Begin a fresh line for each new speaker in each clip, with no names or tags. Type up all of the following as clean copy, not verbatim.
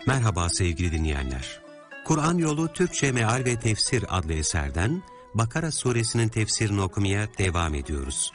Merhaba sevgili dinleyenler. Kur'an Yolu Türkçe Meal ve Tefsir adlı eserden Bakara suresinin tefsirini okumaya devam ediyoruz.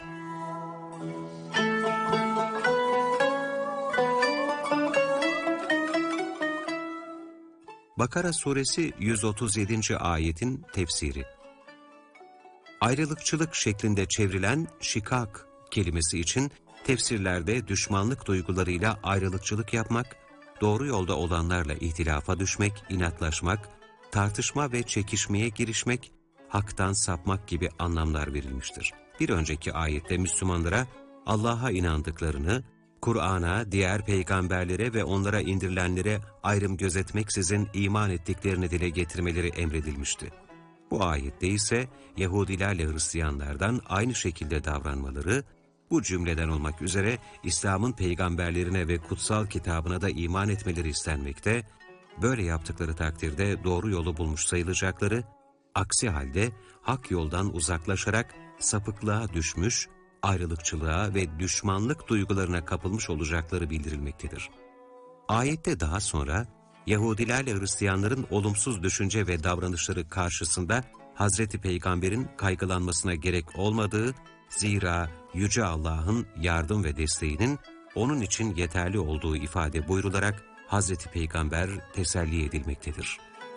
Bakara suresi 137. ayetin tefsiri. Ayrılıkçılık şeklinde çevrilen şikak kelimesi için tefsirlerde düşmanlık duygularıyla ayrılıkçılık yapmak, doğru yolda olanlarla ihtilafa düşmek, inatlaşmak, tartışma ve çekişmeye girişmek, haktan sapmak gibi anlamlar verilmiştir. Bir önceki ayette Müslümanlara Allah'a inandıklarını, Kur'an'a, diğer peygamberlere ve onlara indirilenlere ayrım gözetmeksizin iman ettiklerini dile getirmeleri emredilmişti. Bu ayette ise Yahudilerle Hristiyanlardan aynı şekilde davranmaları, bu cümleden olmak üzere İslam'ın peygamberlerine ve kutsal kitabına da iman etmeleri istenmekte, böyle yaptıkları takdirde doğru yolu bulmuş sayılacakları, aksi halde hak yoldan uzaklaşarak sapıklığa düşmüş, ayrılıkçılığa ve düşmanlık duygularına kapılmış olacakları bildirilmektedir. Ayette daha sonra Yahudilerle Hristiyanların olumsuz düşünce ve davranışları karşısında Hazreti Peygamber'in kaygılanmasına gerek olmadığı, zira Yüce Allah'ın yardım ve desteğinin onun için yeterli olduğu ifade buyrularak Hazreti Peygamber teselli edilmektedir.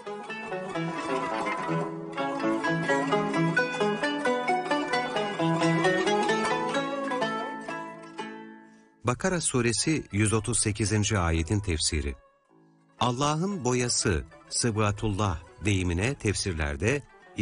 Bakara suresi 138. ayetin tefsiri. Allah'ın boyası, sıbgatullah deyimine tefsirlerde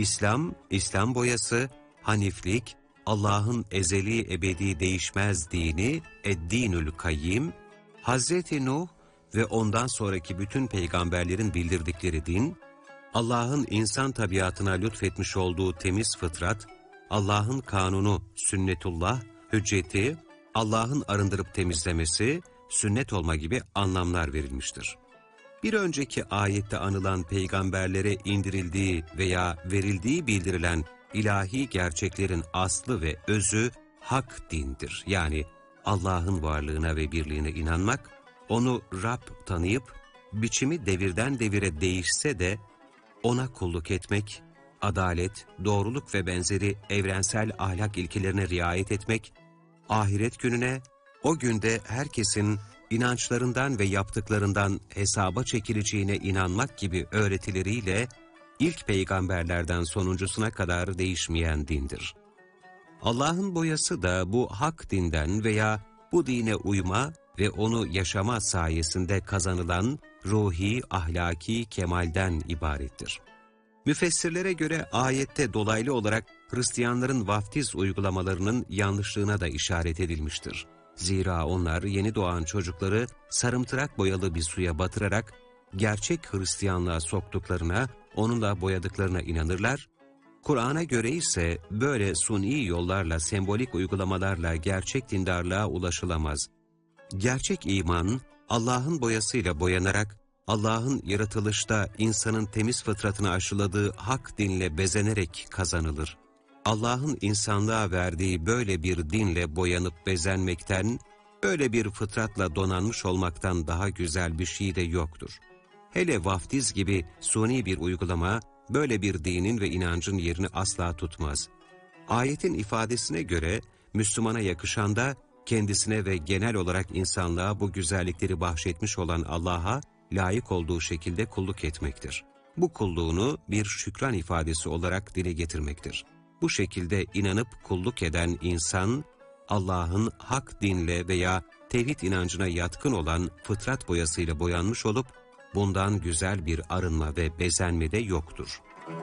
İslam boyası, haniflik, Allah'ın ezeli ebedi değişmez dini, ed-dinül kayyim, Hazreti Nuh ve ondan sonraki bütün peygamberlerin bildirdikleri din, Allah'ın insan tabiatına lütfetmiş olduğu temiz fıtrat, Allah'ın kanunu, sünnetullah, hücceti, Allah'ın arındırıp temizlemesi, sünnet olma gibi anlamlar verilmiştir. Bir önceki ayette anılan peygamberlere indirildiği veya verildiği bildirilen ilahi gerçeklerin aslı ve özü hak dindir. Yani Allah'ın varlığına ve birliğine inanmak, onu Rab tanıyıp, biçimi devirden devire değişse de ona kulluk etmek, adalet, doğruluk ve benzeri evrensel ahlak ilkelerine riayet etmek, ahiret gününe, o günde herkesin inançlarından ve yaptıklarından hesaba çekileceğine inanmak gibi öğretileriyle ilk peygamberlerden sonuncusuna kadar değişmeyen dindir. Allah'ın boyası da bu hak dinden veya bu dine uyma ve onu yaşama sayesinde kazanılan ruhi, ahlaki kemalden ibarettir. Müfessirlere göre ayette dolaylı olarak Hristiyanların vaftiz uygulamalarının yanlışlığına da işaret edilmiştir. Zira onlar yeni doğan çocukları sarımtırak boyalı bir suya batırarak gerçek Hristiyanlığa soktuklarına, onunla boyadıklarına inanırlar. Kur'an'a göre ise böyle suni yollarla, sembolik uygulamalarla gerçek dindarlığa ulaşılamaz. Gerçek iman, Allah'ın boyasıyla boyanarak, Allah'ın yaratılışta insanın temiz fıtratını aşıladığı hak dinle bezenerek kazanılır. Allah'ın insanlığa verdiği böyle bir dinle boyanıp bezenmekten, böyle bir fıtratla donanmış olmaktan daha güzel bir şey de yoktur. Hele vaftiz gibi suni bir uygulama, böyle bir dinin ve inancın yerini asla tutmaz. Ayetin ifadesine göre, Müslümana yakışan da, kendisine ve genel olarak insanlığa bu güzellikleri bahşetmiş olan Allah'a layık olduğu şekilde kulluk etmektir. Bu kulluğunu bir şükran ifadesi olarak dile getirmektir. Bu şekilde inanıp kulluk eden insan, Allah'ın hak dinle veya tevhid inancına yatkın olan fıtrat boyasıyla boyanmış olup, bundan güzel bir arınma ve bezenme de yoktur.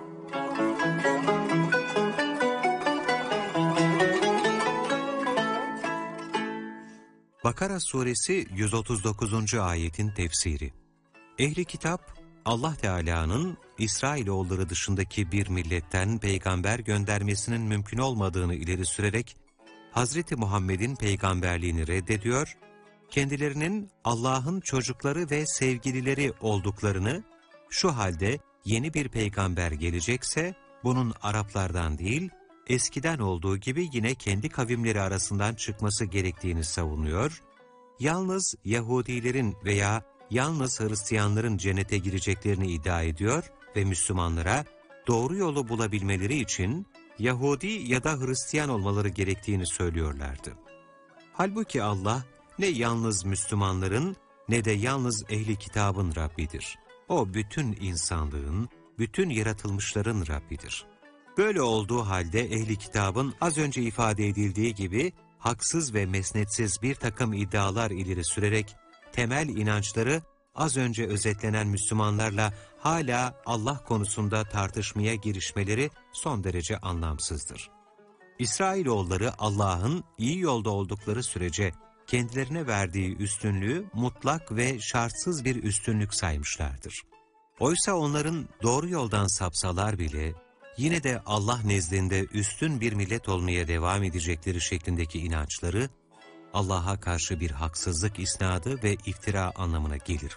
Bakara suresi 139. ayetin tefsiri. Ehli kitap, Allah Teala'nın İsrailoğulları dışındaki bir milletten peygamber göndermesinin mümkün olmadığını ileri sürerek, Hazreti Muhammed'in peygamberliğini reddediyor, kendilerinin Allah'ın çocukları ve sevgilileri olduklarını, şu halde yeni bir peygamber gelecekse, bunun Araplardan değil, eskiden olduğu gibi yine kendi kavimleri arasından çıkması gerektiğini savunuyor, yalnız Yahudilerin veya yalnız Hristiyanların cennete gireceklerini iddia ediyor ve Müslümanlara doğru yolu bulabilmeleri için Yahudi ya da Hristiyan olmaları gerektiğini söylüyorlardı. Halbuki Allah ne yalnız Müslümanların ne de yalnız ehli kitabın Rabbidir. O bütün insanlığın, bütün yaratılmışların Rabbidir. Böyle olduğu halde ehli kitabın az önce ifade edildiği gibi haksız ve mesnetsiz bir takım iddialar ileri sürerek temel inançları az önce özetlenen Müslümanlarla hala Allah konusunda tartışmaya girişmeleri son derece anlamsızdır. İsrailoğulları Allah'ın iyi yolda oldukları sürece kendilerine verdiği üstünlüğü mutlak ve şartsız bir üstünlük saymışlardır. Oysa onların doğru yoldan sapsalar bile yine de Allah nezdinde üstün bir millet olmaya devam edecekleri şeklindeki inançları Allah'a karşı bir haksızlık isnadı ve iftira anlamına gelir.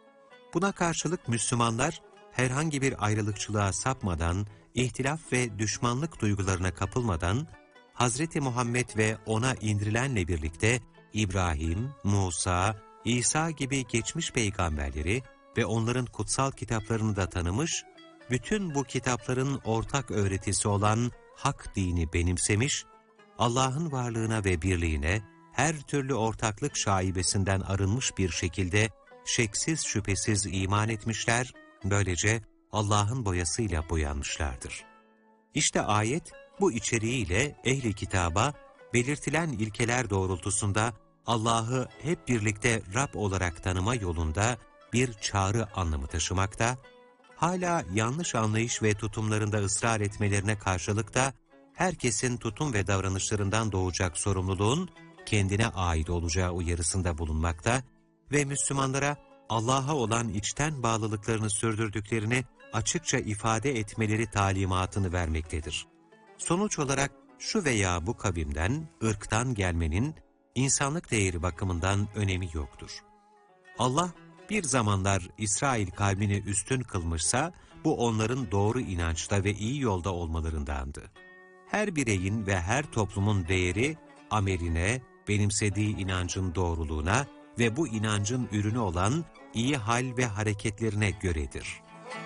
Buna karşılık Müslümanlar herhangi bir ayrılıkçılığa sapmadan, ihtilaf ve düşmanlık duygularına kapılmadan, Hz. Muhammed ve ona indirilenle birlikte İbrahim, Musa, İsa gibi geçmiş peygamberleri ve onların kutsal kitaplarını da tanımış, bütün bu kitapların ortak öğretisi olan hak dini benimsemiş, Allah'ın varlığına ve birliğine her türlü ortaklık şaibesinden arınmış bir şekilde şeksiz şüphesiz iman etmişler, böylece Allah'ın boyasıyla boyanmışlardır. İşte ayet bu içeriğiyle ehli kitaba belirtilen ilkeler doğrultusunda Allah'ı hep birlikte Rab olarak tanıma yolunda bir çağrı anlamı taşımakta, hala yanlış anlayış ve tutumlarında ısrar etmelerine karşılık da herkesin tutum ve davranışlarından doğacak sorumluluğun kendine ait olacağı uyarısında bulunmakta ve Müslümanlara Allah'a olan içten bağlılıklarını sürdürdüklerini açıkça ifade etmeleri talimatını vermektedir. Sonuç olarak şu veya bu kavimden, ırktan gelmenin insanlık değeri bakımından önemi yoktur. Allah bir zamanlar İsrail kavmini üstün kılmışsa, bu onların doğru inançta ve iyi yolda olmalarındandı. Her bireyin ve her toplumun değeri, ameline, benimsediği inancın doğruluğuna ve bu inancın ürünü olan iyi hal ve hareketlerine göredir.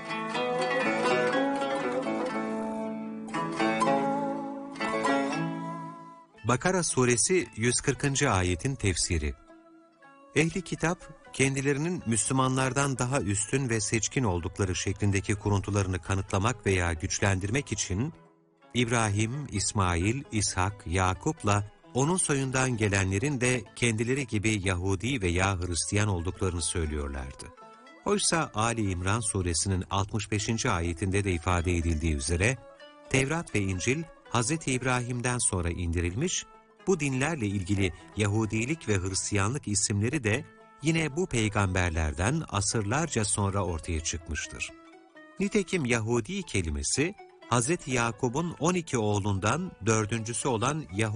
Bakara suresi 140. ayetin tefsiri. Ehli kitap, kendilerinin Müslümanlardan daha üstün ve seçkin oldukları şeklindeki kuruntularını kanıtlamak veya güçlendirmek için, İbrahim, İsmail, İshak, Yakup'la onun soyundan gelenlerin de kendileri gibi Yahudi veya Hristiyan olduklarını söylüyorlardı. Oysa Ali İmran suresinin 65. ayetinde de ifade edildiği üzere, Tevrat ve İncil, Hz. İbrahim'den sonra indirilmiş, bu dinlerle ilgili Yahudilik ve Hristiyanlık isimleri de yine bu peygamberlerden asırlarca sonra ortaya çıkmıştır. Nitekim Yahudi kelimesi, Hz. Yakup'un 12 oğlundan dördüncüsü olan Yahudi